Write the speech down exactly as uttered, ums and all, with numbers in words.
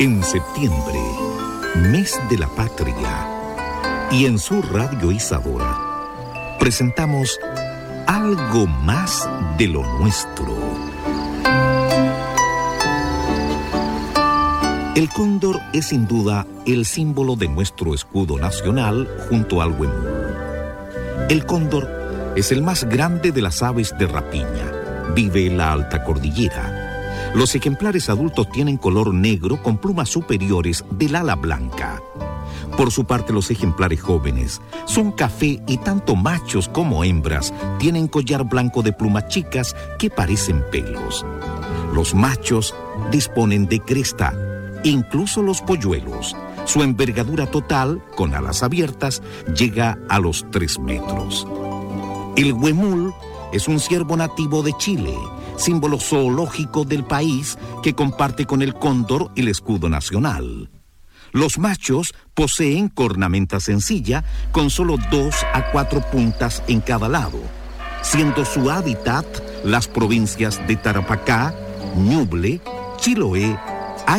En septiembre, mes de la patria, y en su Radio Isadora, presentamos Algo Más de lo Nuestro. El cóndor es sin duda el símbolo de nuestro escudo nacional junto al huemul. El cóndor es el más grande de las aves de rapiña. Vive en la alta cordillera. Los ejemplares adultos tienen color negro con plumas superiores del ala blanca. Por su parte, los ejemplares jóvenes son café y tanto machos como hembras tienen collar blanco de plumas chicas que parecen pelos. Los machos disponen de cresta, incluso los polluelos. Su envergadura total, con alas abiertas, llega a los tres metros. El huemul es un ciervo nativo de Chile, símbolo zoológico del país que comparte con el cóndor el escudo nacional. Los machos poseen cornamenta sencilla con solo dos a cuatro puntas en cada lado, siendo su hábitat las provincias de Tarapacá, Ñuble, Chiloé